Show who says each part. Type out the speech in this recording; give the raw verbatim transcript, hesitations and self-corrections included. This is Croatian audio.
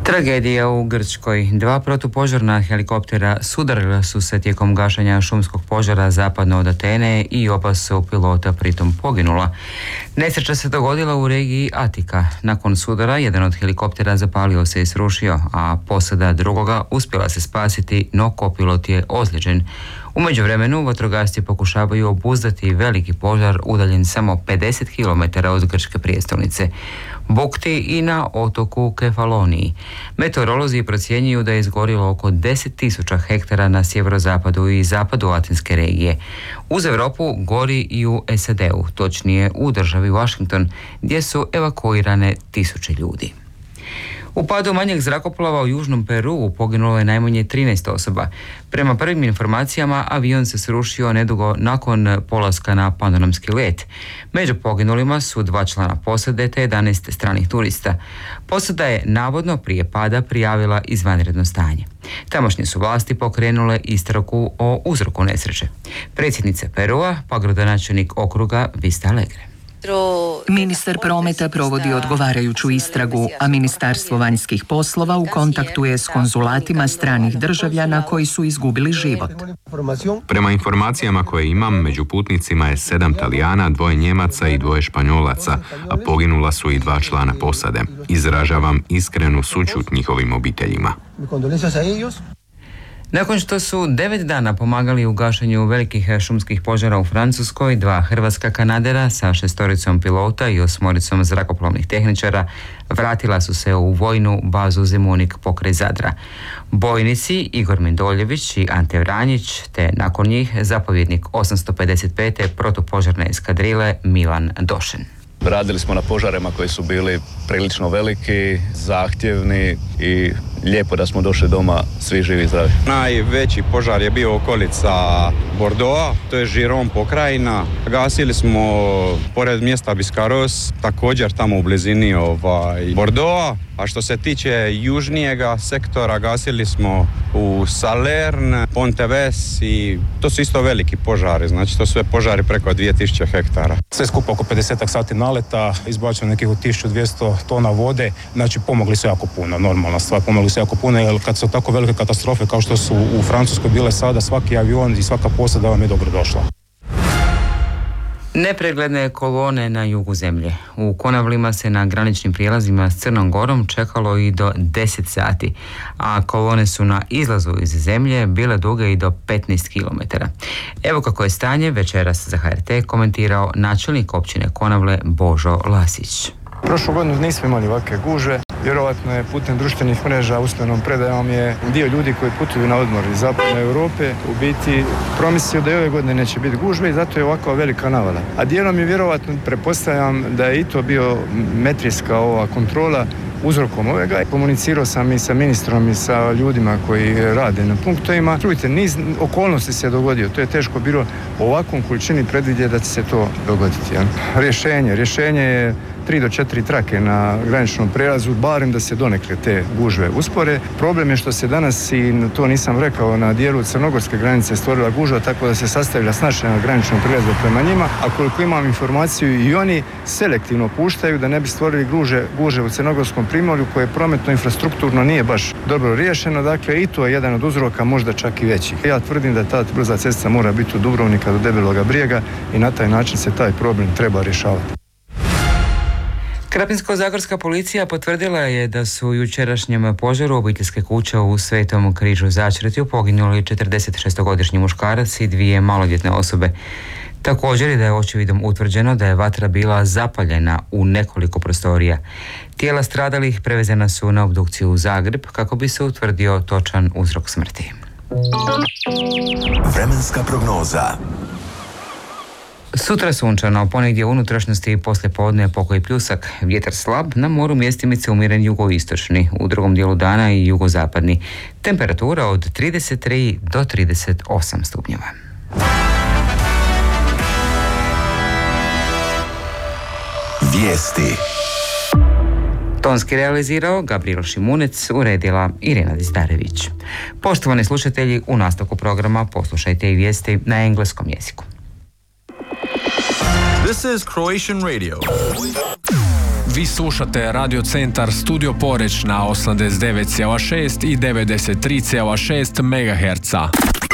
Speaker 1: Tragedija u Grčkoj. Dva protupožarna helikoptera sudarila su se tijekom gašenja šumskog požara zapadno od Atene i oba su pilota pritom poginula. Nesreća se dogodila u regiji Atika. Nakon sudara jedan od helikoptera zapalio se i srušio, a posada drugoga uspjela se spasiti, no kopilot je ozlijeđen. U međuvremenu vatrogasci pokušavaju obuzdati veliki požar udaljen samo pedeset kilometara od grčke prijestolnice Bukti i na otoku Kefaloniji. Meteorolozi procjenjuju da je izgorilo oko deset tisuća hektara na sjeverozapadu i zapadu Atinske regije. Uz Europu gori i u S A D-u, točnije u državi Washington, gdje su evakuirane tisuće ljudi. U padu manjeg zrakoplova u južnom Peruu poginulo je najmanje trinaest osoba. Prema prvim informacijama, avion se srušio nedugo nakon polaska na panoramski let. Među poginulima su dva člana posade te jedanaest stranih turista. Posada je navodno prije pada prijavila izvanredno stanje. Tamošnje su vlasti pokrenule istragu o uzroku nesreće. Predsjednica Perua, pa gradonačelnik okruga Vista Alegre.
Speaker 2: Ministar prometa provodi odgovarajuću istragu, a Ministarstvo vanjskih poslova u kontaktu je s konzulatima stranih državljana koji su izgubili život.
Speaker 3: Prema informacijama koje imam, među putnicima je sedam Talijana, dvoje Njemaca i dvoje Španjolaca, a poginula su i dva člana posade. Izražavam iskrenu sućut njihovim obiteljima.
Speaker 1: Nakon što su devet dana pomagali u gašenju velikih šumskih požara u Francuskoj, dva hrvatska kanadera sa šestoricom pilota i osmoricom zrakoplovnih tehničara vratila su se u vojnu bazu Zemunik pokraj Zadra. Bojnici Igor Mindoljević i Ante Vranjić, te nakon njih zapovjednik osamsto pedeset pete protupožarne eskadrile Milan Došen.
Speaker 4: Radili smo na požarima koji su bili prilično veliki, zahtjevni i lijepo da smo došli doma svi živi i zdravi.
Speaker 5: Najveći požar je bio okolica Bordeauxa, to je Giron pokrajina. Gasili smo pored mjesta Biscarrosse, također tamo u blizini ovaj, Bordeauxa. A što se tiče južnijega sektora, gasili smo u Salern, Ponteves i to su isto veliki požari, znači to su sve požari preko dvije tisuće hektara.
Speaker 6: Sve skupo oko pedeset sati naleta, izbačeno nekih tisuću dvjesto tona vode, znači pomogli su jako puno, normalna stvar, pomogli su jako puno, jer kad su tako velike katastrofe kao što su u Francuskoj bile sada, svaki avion i svaka posada vam je dobro došla.
Speaker 1: Nepregledne kolone na jugu zemlje. U Konavlima se na graničnim prijelazima s Crnom Gorom čekalo i do deset sati, a kolone su na izlazu iz zemlje bile duge i do petnaest kilometara. Evo kako je stanje večeras za H R T komentirao načelnik općine Konavle Božo Lasić.
Speaker 7: Prošlu godinu nismo imali ovakve gužve. Vjerovatno je putem društvenih mreža usmenom predajom je dio ljudi koji putuju na odmor iz zapadne Europe u biti promislio da i ove godine neće biti gužve i zato je ovakva velika navala. A dijelom je vjerovatno, pretpostavljam da je i to bio metrijska ova kontrola uzrokom ovega. Komunicirao sam i sa ministrom i sa ljudima koji rade na punktovima. Čujte, niz okolnosti se dogodio. To je teško bilo u ovakvom količini predvidjeti da će se to dogoditi. Ja. Rješenje. Rješenje je tri do četiri trake na graničnom prelazu, barem da se donekle te gužve uspore. Problem je što se danas, i to nisam rekao, na dijelu crnogorske granice stvorila gužva, tako da se sastavlja snažnije na graničnom prelazu prema njima, a koliko imam informaciju i oni selektivno puštaju da ne bi stvorili guže, guže u crnogorskom primorju koje prometno infrastrukturno nije baš dobro riješeno, dakle i to je jedan od uzroka, možda čak i veći. Ja tvrdim da ta brza cesta mora biti od Dubrovnika do Debeloga Brijega i na taj način se taj problem treba rješavati.
Speaker 1: Krapinsko-zagorska policija potvrdila je da su u jučerašnjem požaru obiteljske kuće u Svetom Križu Začretju poginuli četrdesetšestogodišnji muškarac i dvije maloljetne osobe. Također je da je očevidom utvrđeno da je vatra bila zapaljena u nekoliko prostorija. Tijela stradalih prevezena su na obdukciju u Zagreb kako bi se utvrdio točan uzrok smrti.
Speaker 8: Vremenska prognoza.
Speaker 1: Sutra sunčano, ponegdje u unutrašnjosti i poslije podne pokoj pljusak, vjetar slab, na moru mjestimice umjeren jugoistočni, u drugom dijelu dana i jugozapadni. Temperatura od trideset tri do trideset osam stupnjeva.
Speaker 8: Vijesti.
Speaker 1: Tonski realizirao Gabriel Šimunec, uredila Irena Dizdarević. Poštovani slušatelji, u nastavku programa poslušajte i vijesti na engleskom jeziku.
Speaker 9: This is Croatian Radio.
Speaker 8: Vi slušate Radio Centar Studio Poreć na osamdeset devet zarez šest i devedeset tri zarez šest megaherca.